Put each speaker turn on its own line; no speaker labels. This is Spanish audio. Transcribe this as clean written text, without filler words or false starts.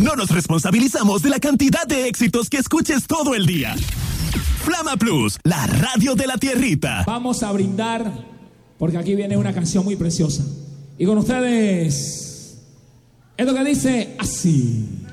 No nos responsabilizamos de la cantidad de éxitos que escuches todo el día. Flama Plus, la radio de la tierrita.
Vamos a brindar, porque aquí viene una canción muy preciosa. Y con ustedes, esto que dice así.